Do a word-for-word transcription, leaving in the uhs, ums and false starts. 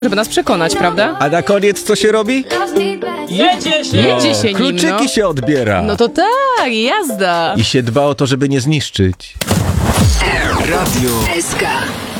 żeby nas przekonać, prawda? A na koniec co się robi? Jedzie się! Jedzie się nim, Kluczyki no. się odbiera. No to tak, jazda. I się dba o to, żeby nie zniszczyć. Radio S K.